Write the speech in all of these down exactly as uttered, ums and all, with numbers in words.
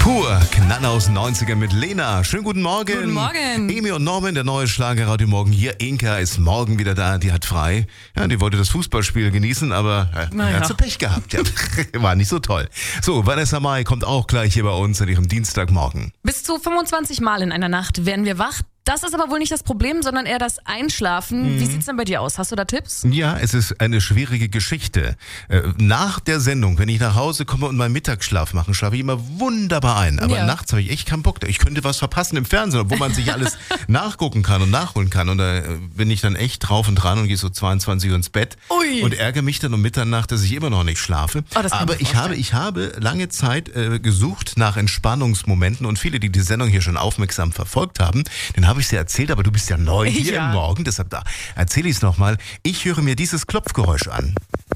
Pur, Knall aus den neunzigern mit Lena. Schönen guten Morgen. Guten Morgen. Emi und Norman, der neue Schlagerradio Morgen hier. Inka ist morgen wieder da, die hat frei. Ja, die wollte das Fußballspiel genießen, aber äh, naja. hat sie Pech gehabt. Ja, war nicht so toll. So, Vanessa Mai kommt auch gleich hier bei uns an ihrem Dienstagmorgen. Bis zu fünfundzwanzig Mal in einer Nacht werden wir wach. Das ist aber wohl nicht das Problem, sondern eher das Einschlafen. Mhm. Wie sieht's denn bei dir aus? Hast du da Tipps? Ja, es ist eine schwierige Geschichte. Äh, Nach der Sendung, wenn ich nach Hause komme und meinen Mittagsschlaf mache, schlafe ich immer wunderbar ein. Aber Ja. nachts habe ich echt keinen Bock. Ich könnte was verpassen im Fernsehen, wo man sich alles nachgucken kann und nachholen kann. Und da äh, bin ich dann echt drauf und dran und gehe so zweiundzwanzig Uhr ins Bett. Ui. Und ärgere mich dann um Mitternacht, dass ich immer noch nicht schlafe. Oh, das kann Aber ich mir ich habe, ich habe lange Zeit äh, gesucht nach Entspannungsmomenten und viele, die die Sendung hier schon aufmerksam verfolgt haben, den habe ich dir erzählt, aber du bist ja neu hier Ja. im Morgen, deshalb da erzähle ich es nochmal. Ich höre mir dieses Klopfgeräusch an.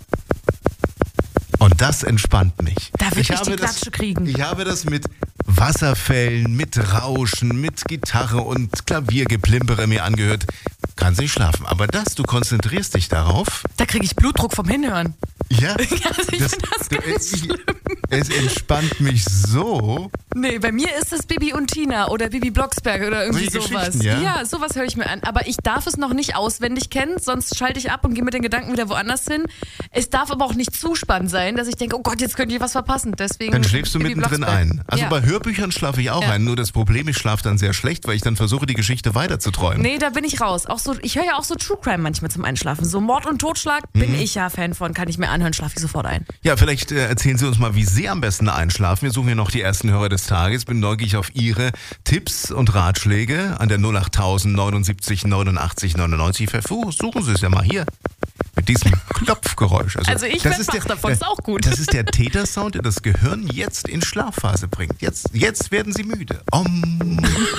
Und das entspannt mich. Da würd ich habe die das, Klatsche kriegen. Ich habe das mit Wasserfällen, mit Rauschen, mit Gitarre und Klaviergeplimpere mir angehört. Kannst nicht schlafen. Aber das, du konzentrierst dich darauf. Da kriege ich Blutdruck vom Hinhören. Ja, Also ich das, finde das ganz ich, schlimm. es entspannt mich so. Nee, bei mir ist es Bibi und Tina oder Bibi Blocksberg oder irgendwie Solche sowas. Geschichten, ja? sowas höre ich mir an. Aber ich darf es noch nicht auswendig kennen, sonst schalte ich ab und gehe mit den Gedanken wieder woanders hin. Es darf aber auch nicht zu spannend sein, dass ich denke, oh Gott, jetzt könnte ich was verpassen. Deswegen Dann schläfst du Bibi mittendrin Blocksberg. ein. Also ja. bei Hörbüchern schlafe ich auch Ja. ein. Nur das Problem, ich schlafe dann sehr schlecht, weil ich dann versuche, die Geschichte weiterzuträumen. Nee, da bin ich raus. Auch so, ich höre ja auch so True Crime manchmal zum Einschlafen. So Mord und Totschlag bin Mhm. ich ja Fan von, kann ich mir anhören, schlafe ich sofort ein. Ja, vielleicht äh, erzählen Sie uns mal, wie Sie am besten einschlafen. Wir suchen hier noch die ersten Hörer des Tages. Bin neugierig auf Ihre Tipps und Ratschläge an der null acht tausend neunundsiebzig neunundachtzig neunundneunzig. Versuchen Sie es ja mal hier mit diesem Klopfgeräusch. Also ich das werd wach der- davon, ist auch gut. Das ist der Tätersound, der das Gehirn jetzt in Schlafphase bringt. Jetzt, jetzt werden Sie müde. Om.